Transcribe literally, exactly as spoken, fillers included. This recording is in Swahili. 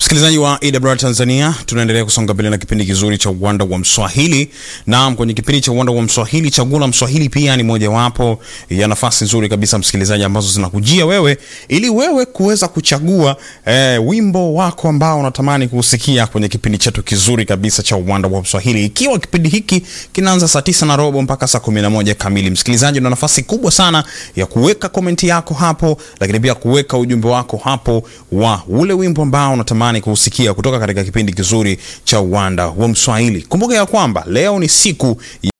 Msikilizaji wa E W R Tanzania, tunaendelea kusonga mbele na kipindi kizuri cha Uwanda wa Mswahili. Naam, kwenye kipindi cha Uwanda wa Mswahili, Chaguo la Mswahili pia ni moja wapo ya nafasi nzuri kabisa msikilizaji, ambazo zinakujia wewe ili wewe kuweza kuchagua eh, wimbo wako ambao unatamani kusikia kwenye kipindi chetu kizuri kabisa cha Uwanda wa Mswahili. Ikiwa kipindi hiki kinaanza saa tisa na robo mpaka saa kumi na moja kamili, msikilizaji, una nafasi kubwa sana ya kuweka komenti yako hapo, lakini pia kuweka ujumbe wako hapo wa ule wimbo ambao unatamani kusikia kutoka katika kipindi kizuri cha Uwanda wa Mswahili. Kumbuka ya kwamba leo ni siku